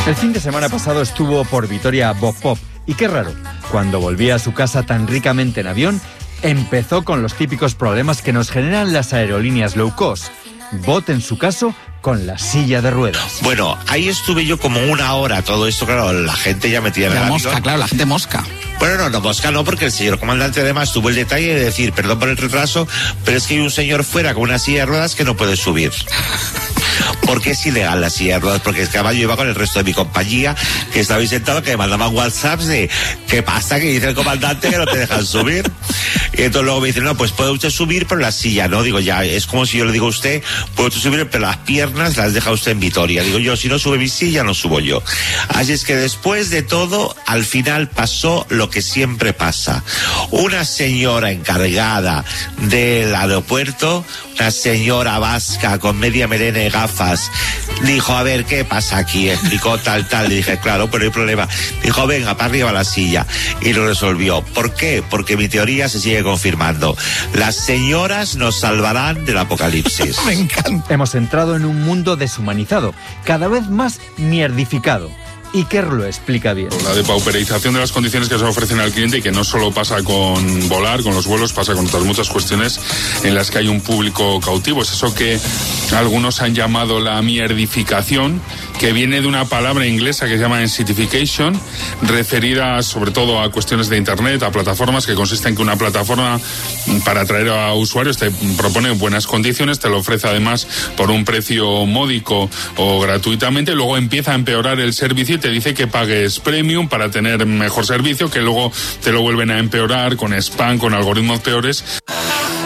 El fin de semana pasado estuvo por Vitoria Bob Pop. Y qué raro, cuando volvía a su casa tan ricamente en avión, empezó con los típicos problemas que nos generan las aerolíneas low cost. Bot, en su caso, con la silla de ruedas. Bueno, ahí estuve yo como una hora, todo esto, claro, la gente ya metía en el mosca, avión. claro, la gente mosca. Bueno, no, mosca no, porque el señor comandante además tuvo el detalle de decir, perdón por el retraso, pero es que hay un señor fuera con una silla de ruedas que no puede subir. Porque es ilegal la silla de ruedas, porque es que además yo iba con el resto de mi compañía, que estaba ahí sentado, que me mandaban WhatsApps de ¿qué pasa? Que dice el comandante que no te dejan subir. Y entonces luego me dicen, no, pues puede usted subir, pero la silla no. Digo, ya, es como si yo le digo a usted, puede usted subir, pero las piernas las deja usted en Vitoria. Digo yo, si no sube mi silla, no subo yo. Así es que después de todo, al final pasó lo que siempre pasa. Una señora encargada del aeropuerto, una señora vasca con media melena y gafas, dijo, a ver, ¿qué pasa aquí? Explicó tal. Le dije, claro, pero hay problema. Dijo, venga, para arriba la silla. Y lo resolvió. ¿Por qué? Porque mi teoría se sigue confirmando. Las señoras nos salvarán del apocalipsis. Me encanta. Hemos entrado en un mundo deshumanizado, cada vez más mierdificado. Iker lo explica bien. La depauperización de las condiciones que se ofrecen al cliente, y que no solo pasa con volar, con los vuelos, pasa con otras muchas cuestiones en las que hay un público cautivo. Es eso que algunos han llamado la mierdificación, que viene de una palabra inglesa que se llama ensitification, referida sobre todo a cuestiones de internet, a plataformas, que consiste en que una plataforma, para atraer a usuarios, te propone buenas condiciones, te lo ofrece además por un precio módico o gratuitamente, luego empieza a empeorar el servicio y te dice que pagues premium para tener mejor servicio, que luego te lo vuelven a empeorar con spam, con algoritmos peores.